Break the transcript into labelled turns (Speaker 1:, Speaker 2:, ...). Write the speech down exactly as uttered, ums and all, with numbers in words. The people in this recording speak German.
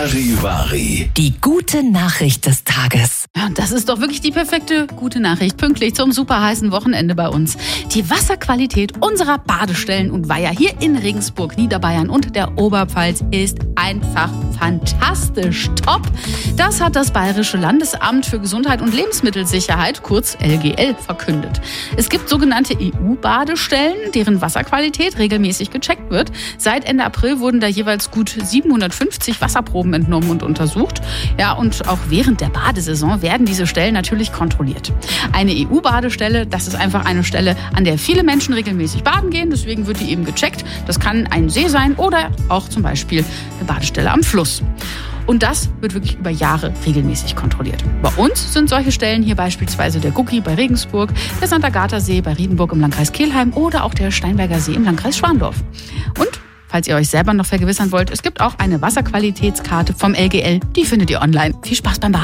Speaker 1: Charivari.
Speaker 2: Die gute Nachricht des Tages.
Speaker 3: Ja, das ist doch wirklich die perfekte gute Nachricht. Pünktlich zum super heißen Wochenende bei uns. Die Wasserqualität unserer Badestellen und Weiher hier in Regensburg, Niederbayern und der Oberpfalz ist einfach fantastisch top. Das hat das Bayerische Landesamt für Gesundheit und Lebensmittelsicherheit, kurz L G L, verkündet. Es gibt sogenannte E U-Badestellen, deren Wasserqualität regelmäßig gecheckt wird. Seit Ende April wurden da jeweils gut siebenhundertfünfzig Wasserproben entnommen und untersucht. Ja, und auch während der Badesaison werden diese Stellen natürlich kontrolliert. Eine E U-Badestelle, das ist einfach eine Stelle, an der viele Menschen regelmäßig baden gehen. Deswegen wird die eben gecheckt. Das kann ein See sein oder auch zum Beispiel eine Badestelle am Fluss. Und das wird wirklich über Jahre regelmäßig kontrolliert. Bei uns sind solche Stellen hier beispielsweise der Gucki bei Regensburg, der Sankt Agatha-See bei Riedenburg im Landkreis Kelheim oder auch der Steinberger See im Landkreis Schwandorf. Und falls ihr euch selber noch vergewissern wollt, es gibt auch eine Wasserqualitätskarte vom L G L. Die findet ihr online. Viel Spaß beim Baden.